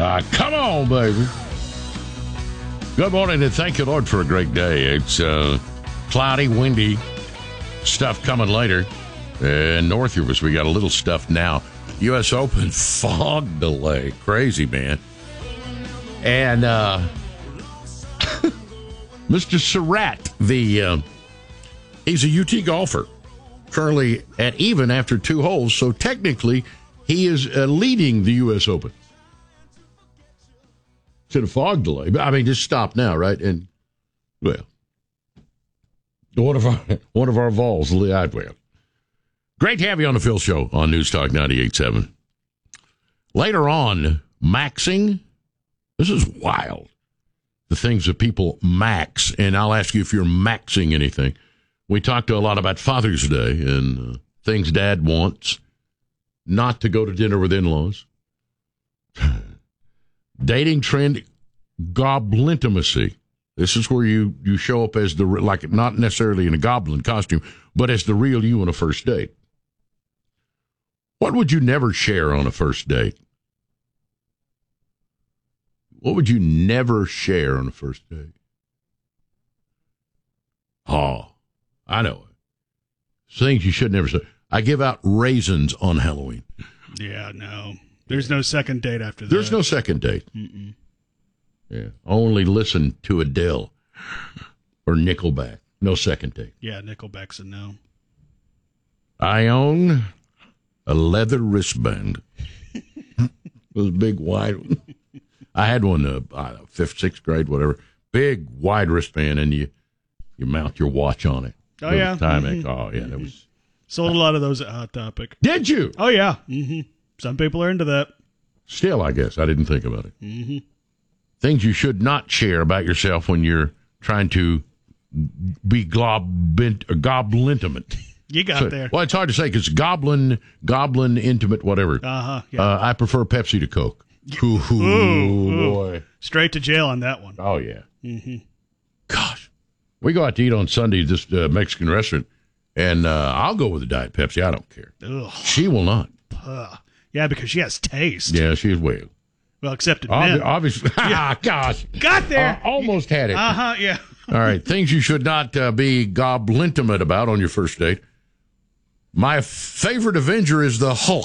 Come on, baby. Good morning, and thank you, Lord, for a great day. It's cloudy, windy, stuff coming later. And north of us, we got a little stuff now. U.S. Open fog delay. Crazy, man. And Mr. Surratt, he's a UT golfer, currently at even after 2 holes. So technically, he is leading the U.S. Open. To the fog delay. I mean, just stop now, right? And, well, one of our Vols, well. Great to have you on the Phil Show on News Talk 98.7. Later on, maxing. This is wild. The things that people max, and I'll ask you if you're maxing anything. We talked a lot about Father's Day and things Dad wants. Not to go to dinner with in-laws. Dating trend, goblintimacy. This is where you show up as not necessarily in a goblin costume, but as the real you on a first date. What would you never share on a first date? What would you never share on a first date? Oh, I know it. Things you should never say. I give out raisins on Halloween. Yeah, no. There's no second date after that. There's no second date. Mm-mm. Yeah. Only listen to Adele or Nickelback. No second date. Yeah, Nickelback's a no. I own a leather wristband. Those big, wide. I had one, 5th, 6th grade, whatever. Big, wide wristband, and you mount your watch on it. Oh, yeah. Timing. Oh, yeah. That was. Sold a lot of those at Hot Topic. Did you? Oh, yeah. Mm-hmm. Some people are into that. Still, I guess. I didn't think about it. Mm-hmm. Things you should not share about yourself when you're trying to be goblintimate. You got there. Well, it's hard to say because goblin, intimate, whatever. Uh-huh. Yeah. I prefer Pepsi to Coke. Ooh, boy. Straight to jail on that one. Oh, yeah. Mm-hmm. Gosh. We go out to eat on Sunday at this Mexican restaurant, and I'll go with a Diet Pepsi. I don't care. Ugh. She will not. Yeah, because she has taste. Yeah, she's way. Well, except in men. Obviously. Yeah. Gosh. Got there. Almost had it. Uh-huh, yeah. All right. Things you should not be goblintimate about on your first date. My favorite Avenger is the Hulk.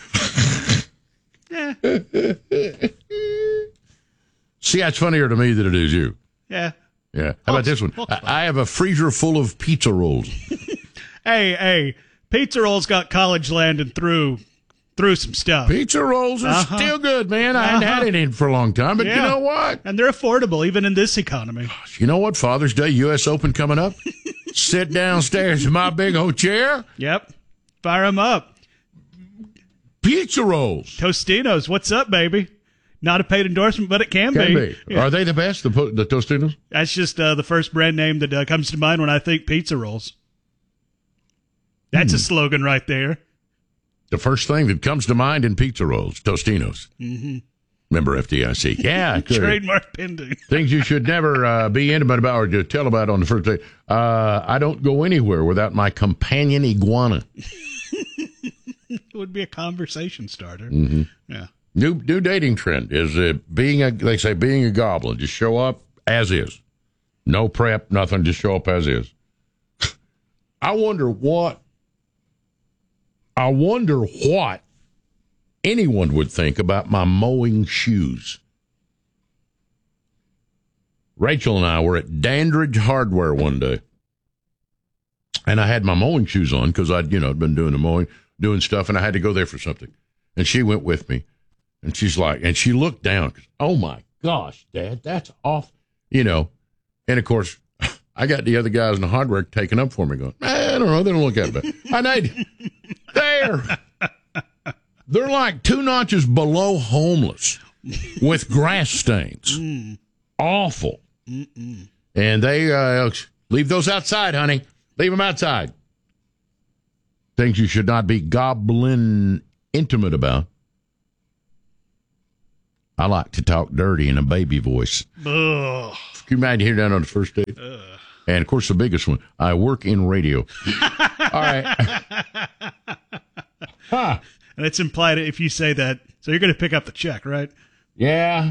See, that's funnier to me than it is you. Yeah. Yeah. How about this one? I have a freezer full of pizza rolls. Hey, pizza rolls got college landing through some stuff. Pizza rolls are still good, man. I hadn't had it in for a long time, but you know what? And they're affordable, even in this economy. Gosh, you know what? Father's Day, U.S. Open coming up. Sit downstairs in my big old chair. Yep. Fire them up. Pizza rolls. Tostinos, what's up, baby? Not a paid endorsement, but it can be. Yeah. Are they the best, the Tostinos? That's just the first brand name that comes to mind when I think pizza rolls. That's a slogan right there. The first thing that comes to mind in pizza rolls, Tostinos. Mm-hmm. Remember FDIC. Yeah. Trademark pending. Things you should never be intimate about or to tell about on the first date. I don't go anywhere without my companion iguana. It would be a conversation starter. Mm-hmm. Yeah. New dating trend is being a goblin. Just show up as is. No prep, nothing. Just show up as is. I wonder what anyone would think about my mowing shoes. Rachel and I were at Dandridge Hardware one day, and I had my mowing shoes on because I'd been doing the mowing, doing stuff, and I had to go there for something. And she went with me, and she's like, and she looked down. Oh my gosh, Dad, that's off, And of course, I got the other guys in the hardware taking up for me, going, I don't know, they don't look that bad. They're like 2 notches below homeless with grass stains. Awful. Mm-mm. And they leave those outside, honey. Leave them outside. Things you should not be goblin intimate about. I like to talk dirty in a baby voice. Ugh. Can you imagine hearing that on the first date? Ugh. And, of course, the biggest one, I work in radio. All right. And it's implied if you say that, so you're going to pick up the check, right? Yeah.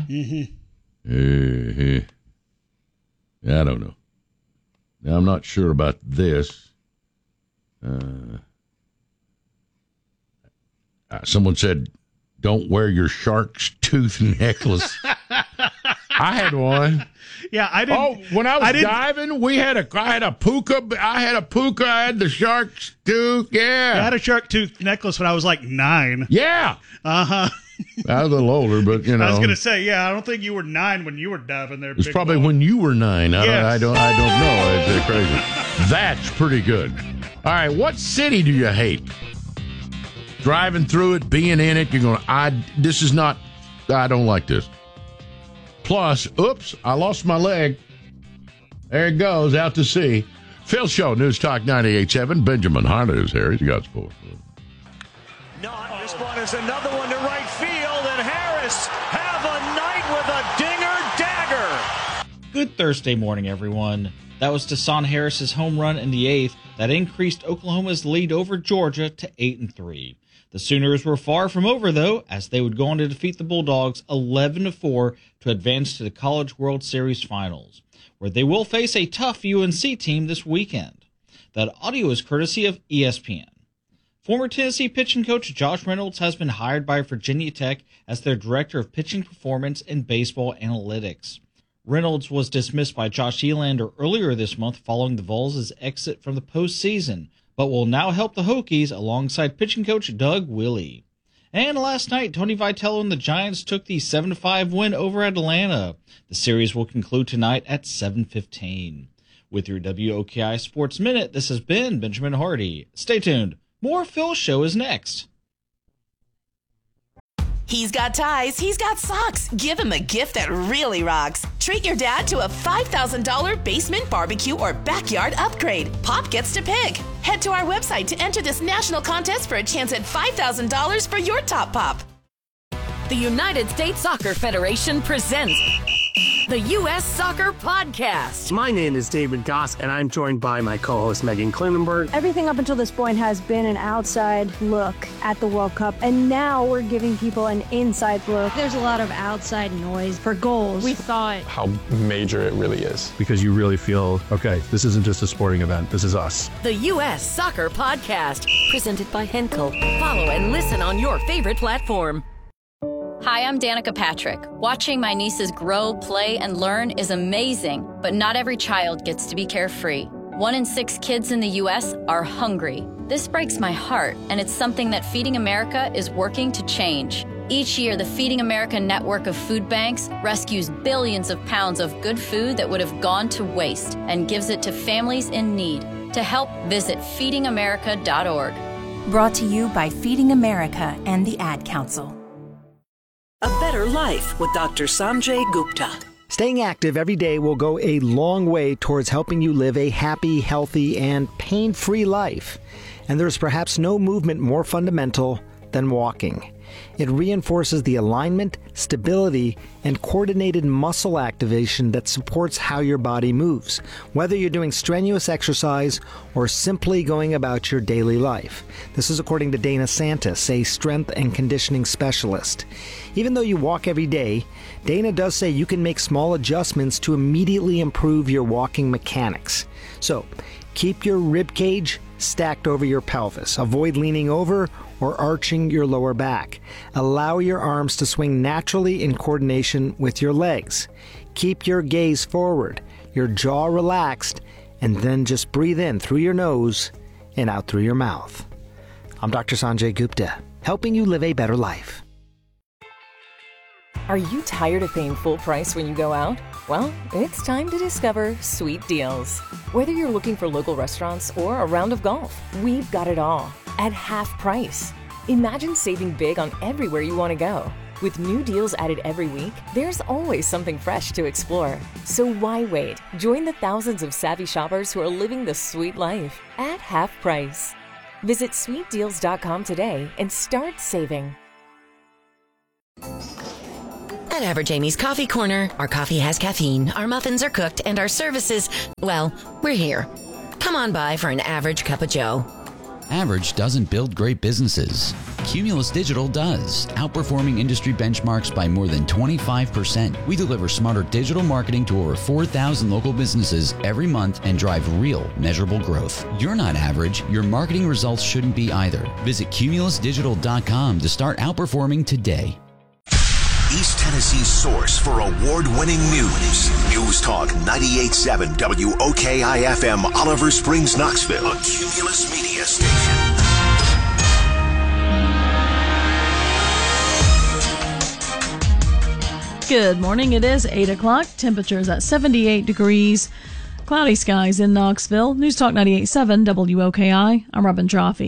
I don't know. Now, I'm not sure about this. Someone said, don't wear your shark's tooth necklace. I had one. Yeah, I didn't. Oh, when I was diving, I had a puka. I had the shark's tooth. Yeah. I had a shark tooth necklace when I was like 9. Yeah. Uh-huh. I was a little older, but you know. I was going to say, I don't think you were 9 when you were diving there. It's probably when you were 9. Yes. I don't know. It's crazy. That's pretty good. All right, what city do you hate? Driving through it, being in it, you're going, I don't like this. Plus, oops, I lost my leg. There it goes, out to sea. Phil Show, News Talk 98.7. Benjamin Harder is here. He's got sports. This one is another one to right field, and Harris have a night with a dinger dagger. Good Thursday morning, everyone. That was Deshaun Harris's home run in the 8th that increased Oklahoma's lead over Georgia to 8-3. The Sooners were far from over, though, as they would go on to defeat the Bulldogs 11-4 to advance to the College World Series Finals, where they will face a tough UNC team this weekend. That audio is courtesy of ESPN. Former Tennessee pitching coach Josh Reynolds has been hired by Virginia Tech as their director of pitching performance and baseball analytics. Reynolds was dismissed by Josh Elander earlier this month following the Vols' exit from the postseason, but will now help the Hokies alongside pitching coach Doug Willie. And last night, Tony Vitello and the Giants took the 7-5 win over Atlanta. The series will conclude tonight at 7:15. With your WOKI Sports Minute, this has been Benjamin Hardy. Stay tuned. More Phil Show is next. He's got ties, he's got socks. Give him a gift that really rocks. Treat your dad to a $5,000 basement barbecue or backyard upgrade. Pop gets to pick. Head to our website to enter this national contest for a chance at $5,000 for your top pop. The United States Soccer Federation presents the U.S. Soccer Podcast. My name is David Goss, and I'm joined by my co-host Megan Klinenberg. Everything up until this point has been an outside look at the World Cup, and now we're giving people an inside look. There's a lot of outside noise for goals. We thought how major it really is. Because you really feel, okay, this isn't just a sporting event, this is us. The U.S. Soccer Podcast, presented by Henkel. Follow and listen on your favorite platform. Hi, I'm Danica Patrick. Watching my nieces grow, play, and learn is amazing, but not every child gets to be carefree. 1 in 6 kids in the U.S. are hungry. This breaks my heart, and it's something that Feeding America is working to change. Each year, the Feeding America network of food banks rescues billions of pounds of good food that would have gone to waste and gives it to families in need. To help, visit feedingamerica.org. Brought to you by Feeding America and the Ad Council. A Better Life with Dr. Sanjay Gupta. Staying active every day will go a long way towards helping you live a happy, healthy, and pain-free life. And there's perhaps no movement more fundamental than walking. It reinforces the alignment, stability, and coordinated muscle activation that supports how your body moves, whether you're doing strenuous exercise or simply going about your daily life. This is according to Dana Santis, a strength and conditioning specialist. Even though you walk every day, Dana does say you can make small adjustments to immediately improve your walking mechanics. So, keep your rib cage stacked over your pelvis. Avoid leaning over or arching your lower back. Allow your arms to swing naturally in coordination with your legs. Keep your gaze forward, your jaw relaxed, and then just breathe in through your nose and out through your mouth. I'm Dr. Sanjay Gupta, helping you live a better life. Are you tired of paying full price when you go out? Well, it's time to discover Sweet Deals. Whether you're looking for local restaurants or a round of golf, we've got it all at half price. Imagine saving big on everywhere you want to go. With new deals added every week, there's always something fresh to explore. So why wait? Join the thousands of savvy shoppers who are living the sweet life at half price. Visit sweetdeals.com today and start saving. At Average Amy's Coffee Corner, our coffee has caffeine, our muffins are cooked, and our services, well, we're here. Come on by for an average cup of joe. Average doesn't build great businesses. Cumulus Digital does, outperforming industry benchmarks by more than 25%. We deliver smarter digital marketing to over 4,000 local businesses every month and drive real, measurable growth. You're not average. Your marketing results shouldn't be either. Visit cumulusdigital.com to start outperforming today. East Tennessee's source for award-winning news. News Talk 98.7 WOKI-FM, Oliver Springs, Knoxville. A Cumulus Media Station. Good morning. It is 8 o'clock. Temperatures at 78 degrees. Cloudy skies in Knoxville. News Talk 98.7 WOKI. I'm Robin Jaffe.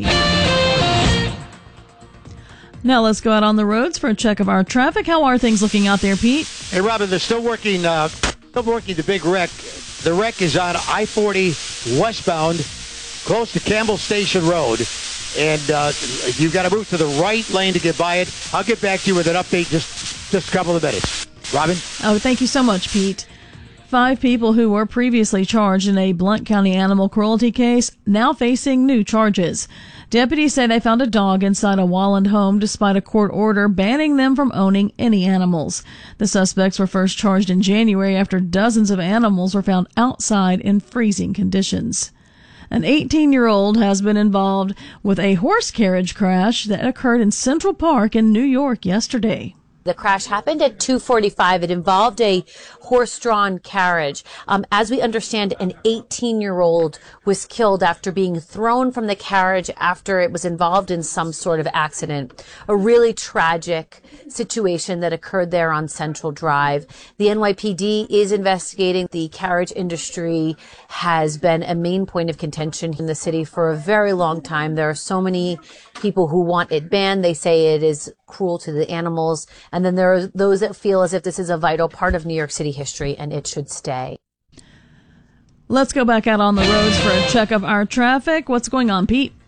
Now let's go out on the roads for a check of our traffic. How are things looking out there, Pete? Hey, Robin, they're still working the big wreck. The wreck is on I-40 westbound, close to Campbell Station Road. And you've got to move to the right lane to get by it. I'll get back to you with an update just a couple of minutes. Robin? Oh, thank you so much, Pete. 5 people who were previously charged in a Blount County animal cruelty case now facing new charges. Deputies say they found a dog inside a Walland home despite a court order banning them from owning any animals. The suspects were first charged in January after dozens of animals were found outside in freezing conditions. An 18-year-old has been involved with a horse carriage crash that occurred in Central Park in New York yesterday. The crash happened at 2:45. It involved a horse-drawn carriage. As we understand, an 18-year-old was killed after being thrown from the carriage after it was involved in some sort of accident. A really tragic situation that occurred there on Central Drive. The NYPD is investigating. The carriage industry has been a main point of contention in the city for a very long time. There are so many people who want it banned. They say it is cruel to the animals. And then there are those that feel as if this is a vital part of New York City history and it should stay. Let's go back out on the roads for a check of our traffic. What's going on, Pete?